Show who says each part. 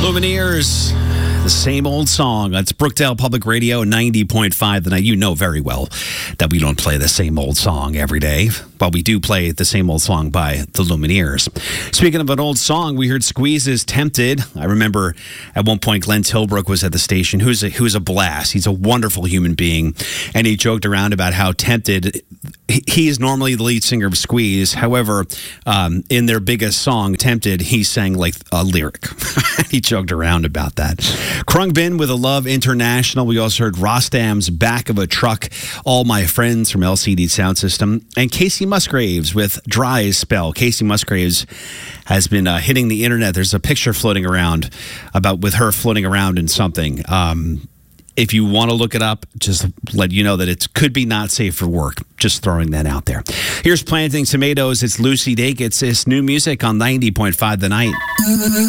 Speaker 1: Lumineers, the same old song. That's Brookdale Public Radio, 90.5 The Night. You know very well that we don't play the same old song every day, but we do play the same old song by the Lumineers. Speaking of an old song, we heard Squeeze's Tempted. I remember at one point Glenn Tilbrook was at the station, who's a blast. He's a wonderful human being, and he joked around about how Tempted, he is normally the lead singer of Squeeze. However, in their biggest song, Tempted, he sang like a lyric. He joked around about that. Krungbin with A Love International. We also heard Rostam's Back of a Truck, All My Friends from LCD Sound System, and Casey Musgraves with Dry as Spell. Casey Musgraves has been hitting the internet. There's a picture floating around with her floating around in something. If you want to look it up, just let you know that it could be not safe for work. Just throwing that out there. Here's Planting Tomatoes. It's Lucy Dacus. It's new music on 90.5 The Night.